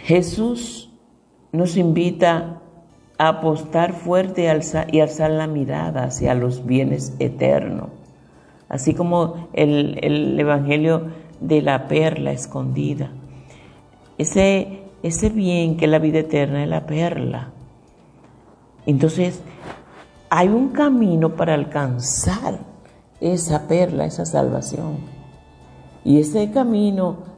Jesús nos invita a apostar fuerte y alzar la mirada hacia los bienes eternos, así como el Evangelio de la perla escondida. Ese bien que es la vida eterna es la perla. Entonces, hay un camino para alcanzar esa perla, esa salvación. Y ese camino